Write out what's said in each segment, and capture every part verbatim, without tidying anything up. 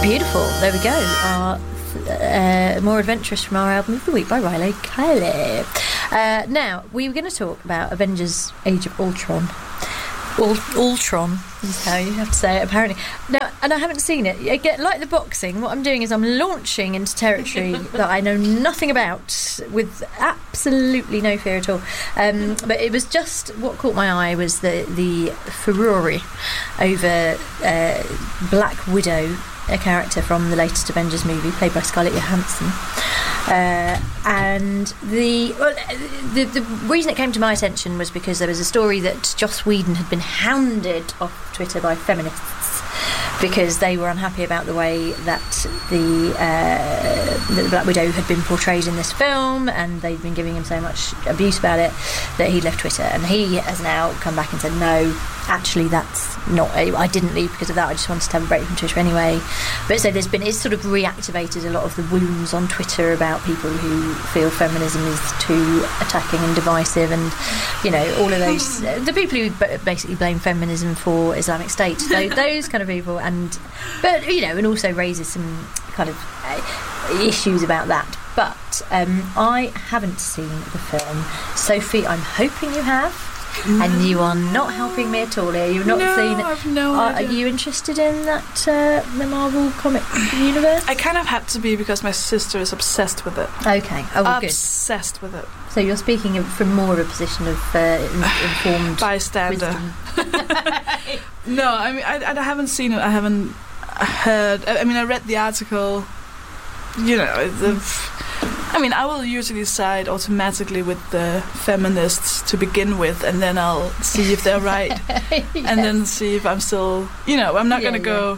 Beautiful. There we go. Our, uh, more adventurous from our album of the week by Riley Kiley. Uh, now, we were going to talk about Avengers Age of Ultron. Ul- Ultron is how you have to say it, apparently. Now, and I haven't seen it. Again, like the boxing, what I'm doing is I'm launching into territory that I know nothing about, with absolutely no fear at all. Um, but it was just, what caught my eye was the, the furore over uh, Black Widow, a character from the latest Avengers movie, played by Scarlett Johansson. Uh, and the, well, the the reason it came to my attention was because there was a story that Joss Whedon had been hounded off Twitter by feminists because they were unhappy about the way that the, uh, that the Black Widow had been portrayed in this film, and they'd been giving him so much abuse about it that he left Twitter. And he has now come back and said, no, actually that's not, I didn't leave because of that, I just wanted to have a break from Twitter anyway. But so there's been, it's sort of reactivated a lot of the wounds on Twitter about people who feel feminism is too attacking and divisive, and you know, all of those the people who basically blame feminism for Islamic State, those, those kind of people. And but you know, and also raises some kind of uh, issues about that. But um, I haven't seen the film. Sophie, I'm hoping you have. And you are not helping me at all here. You've not no, seen it. I've no are, idea. are you interested in that uh, the Marvel comic universe? I kind of had to be because my sister is obsessed with it. Okay. Oh, well, obsessed with it. So you're speaking of, from more of a position of uh, in, informed bystander. No, I mean I, I haven't seen it. I haven't heard. I mean, I read the article. You know, the. I mean, I will usually side automatically with the feminists to begin with, and then I'll see if they're right, yes. And then see if I'm still, you know, I'm not yeah, going to go.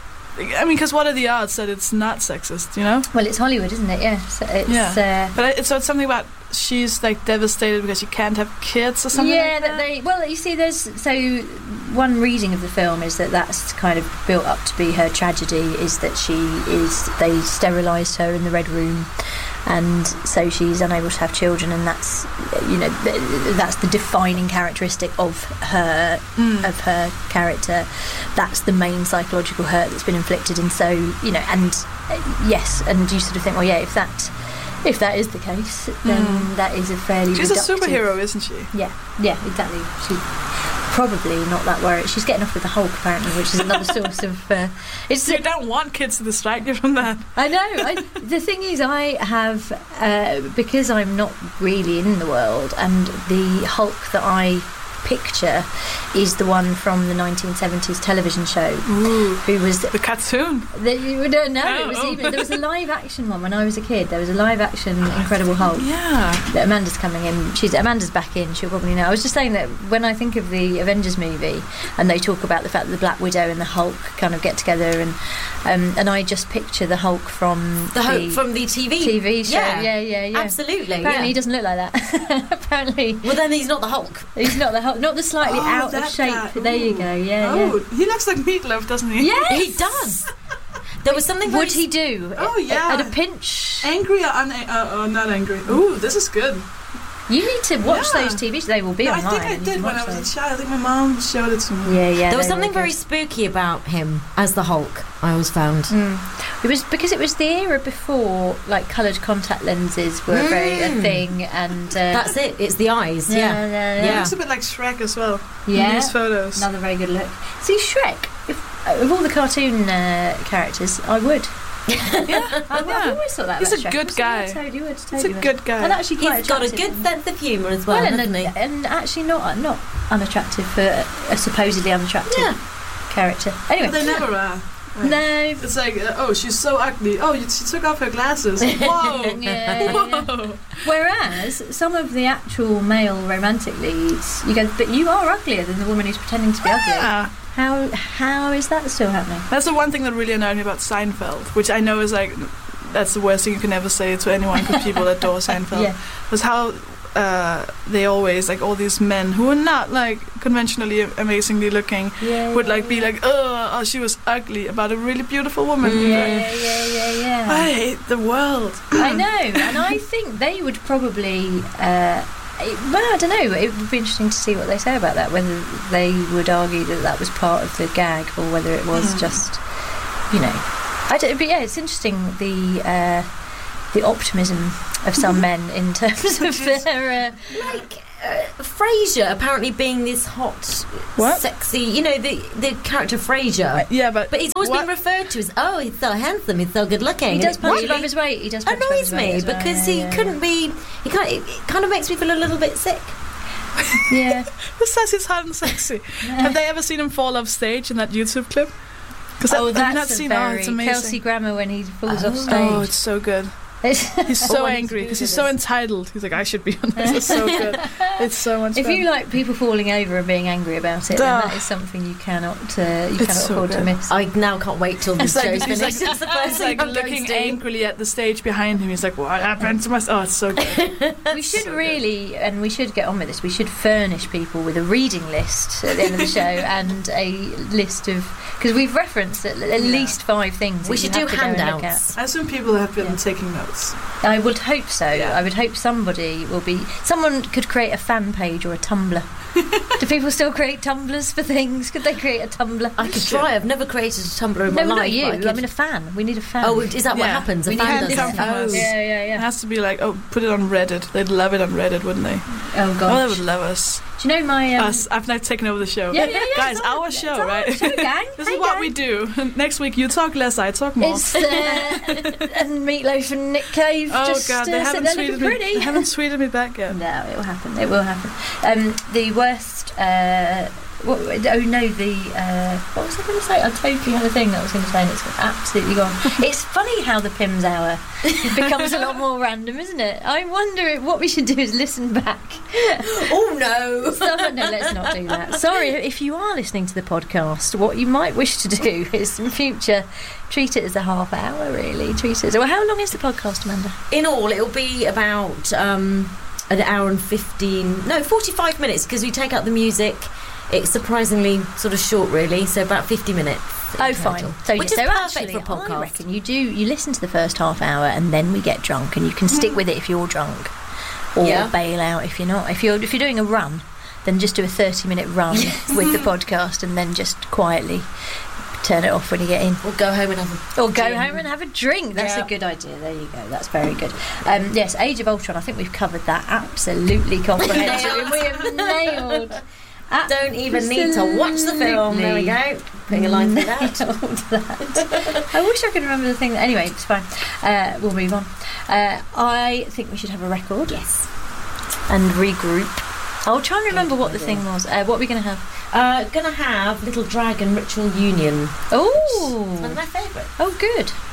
I mean, because what are the odds that it's not sexist, you know? Well, it's Hollywood, isn't it? Yeah. So it's, yeah. Uh, but it's, so it's something about she's like devastated because she can't have kids or something. Yeah, like that that they. Well, you see, there's so one reading of the film is that that's kind of built up to be her tragedy. Is that she is they sterilised her in the Red Room. And so she's unable to have children, and that's, you know, th- that's the defining characteristic of her, mm. of her character. That's the main psychological hurt that's been inflicted, and so, you know, and uh, yes, and you sort of think, well, yeah, if that, if that is the case, then mm. that is a fairly. She's reductive, a superhero, isn't she? Yeah, yeah, exactly. She. Probably not that worried. She's getting off with the Hulk, apparently, which is another source of. Uh, it's you don't want kids to distract you from that. I know. I, the thing is, I have uh, because I'm not really in the world, and the Hulk that I picture is the one from the nineteen seventies television show. Ooh, who was the cartoon? The, you don't know. Oh, it was oh. even there was a live action one when I was a kid. There was a live action Incredible Hulk. Yeah. That Amanda's coming in. She's Amanda's back in. She'll probably know. I was just saying that when I think of the Avengers movie, and they talk about the fact that the Black Widow and the Hulk kind of get together, and um, and I just picture the Hulk from the, the Hulk from the T V T V show. Yeah, yeah, yeah. yeah. Absolutely. Apparently, yeah. he doesn't look like that. Apparently. Well, then he's not the Hulk. He's not the Hulk. Not the slightly oh, out of shape. Guy. There you go. Yeah. Oh, yeah. he looks like Meatloaf, doesn't he? Yes, he does. There was something. Would he do? Oh yeah. At a pinch. Angry or un- uh, uh, not angry? Ooh, this is good. You need to watch yeah. those T V shows. They will be no, online. I think I did when I was those. a child. I think my mom showed it to me. Yeah, yeah. There was something very spooky about him as the Hulk, I always found. Mm. It was because it was the era before, like, coloured contact lenses were mm. very a thing, and uh, that's it. It's the eyes. Yeah, yeah. yeah, yeah. It looks a bit like Shrek as well. Yeah, in these photos. Another very good look. See, Shrek. If, uh, of all the cartoon uh, characters, I would. yeah, I've, yeah. I've always thought that. He's about a Shrek. good guy. I totally would. Totally He's a would. good guy. And actually, quite he's got a attractive. good sense of humour as well, well hasn't and, he? and actually not not unattractive for a supposedly unattractive yeah. character. Anyway, but they never are. Right. No, it's like uh, oh, she's so ugly. Oh, she took off her glasses. Whoa, yeah, whoa. Yeah. Whereas some of the actual male romantic leads, you go, but you are uglier than the woman who's pretending to be yeah. ugly. How how is that still happening? That's the one thing that really annoyed me about Seinfeld, which I know is like that's the worst thing you can ever say to anyone because people adore Seinfeld. Yeah. Was how uh, they always like all these men who are not like conventionally amazingly looking yeah, would like yeah, be yeah. like, oh, oh, she was ugly about a really beautiful woman. Yeah, yeah, yeah, yeah, yeah. I hate the world. I know, and I think they would probably. Uh, It, well, I don't know. It would be interesting to see what they say about that. Whether they would argue that that was part of the gag, or whether it was mm. just, you know, I don't, but yeah, it's interesting the uh, the optimism of some men in terms of their. Uh, like uh, Frasier apparently being this hot, What? sexy. You know the the character Frasier. Yeah, but But he's always what? been referred to as, oh, he's so handsome, he's so good looking. he And does it punch really above his weight. He does punch above annoys his weight me as well. because yeah, he yeah, couldn't be. He kind of, it kind of makes me feel a little bit sick. Yeah. Who says he's hot and sexy? Have they ever seen him fall off stage in that YouTube clip? Because Oh, have you not that's a seen? Oh, very it's amazing. Kelsey Grammer when he falls off Oh. stage. Oh, it's so good. He's so Oh, I need to angry do because he's this. so entitled. He's like, I should be on this. It's so good. It's so much If fun. you like people falling over and being angry about it, Duh. then that is something you cannot uh, you It's cannot so afford to good. miss. I now can't wait till this It's like, show's he's like, finished. That's the first he's thing like I'm going looking to do. angrily at the stage behind him. He's like, what happened to my... Oh, it's so good. We should so good. really, and we should get on with this. We should furnish people with a reading list at the end of the show and a list of because we've referenced at, at Yeah. least five things. We that should you do have to go and look handouts. I assume people have been Yeah. taking notes. at. I would hope so. Yeah. I would hope somebody will be. Someone could create a fan page or a Tumblr. Do people still create Tumblrs for things? Could they create a Tumblr? I could try. I've never created a Tumblr in no, my life. not you. but I, I, could- mean, a fan. We need a fan. oh, is that what Yeah. happens? A We fan need does a that? fan from Oh. us. yeah, yeah, It yeah. has to be like, oh, put it on Reddit. They'd love it on Reddit, wouldn't they? Oh Oh, they gosh. would love us. Do you know my? Um, Us. I've now taken over the show. Yeah, yeah, yeah. Guys, it's our our- show, it's our right? show, gang. This Hey, is what gang. we do. Next week, you talk less, I talk more. It's uh, and Meatloaf and Nick Cave oh just God, they uh, sit haven't there tweeted looking me. pretty. They haven't tweeted me back yet. No, it will happen. It will happen. Um, the worst. Uh, what, oh no, the uh, what was I going to say? I totally had a thing that I was going to say, and it's absolutely gone. It's funny how the Pimm's hour becomes a lot more random, isn't it? I wonder what we should do is listen back. Oh no! So, no, let's not do that. Sorry, if you are listening to the podcast, what you might wish to do is in future treat it as a half hour. Really, treat it. As, well, how long is the podcast, Amanda? In all, it'll be about um, an hour and fifteen. No, forty-five minutes because we take out the music. It's surprisingly sort of short, really. So about fifty minutes. in Oh, total. fine. So, Which so is perfect actually, for a podcast. I reckon you do. You listen to the first half hour, and then we get drunk, and you can stick with it if you're drunk, or Yeah. bail out if you're not. If you're if you're doing a run, then just do a thirty-minute run with the podcast, and then just quietly turn it off when you get in. We'll go home and have a Or go gin. home and have a drink. That's Yeah. a good idea. There you go. That's very good. Um, yes, Age of Ultron. I think we've covered that absolutely comprehensively. Nailed. We have nailed. Don't even need to watch the film. There we go. Putting a line for that. Nailed that. I wish I could remember the thing. Anyway, it's fine. Uh, we'll move on. Uh, I think we should have a record. Yes. And regroup. I'll try and remember what the thing was. Uh, what are we going to have? Uh, gonna have Little Dragon Ritual Union. One Oh, of my favourites. oh, good.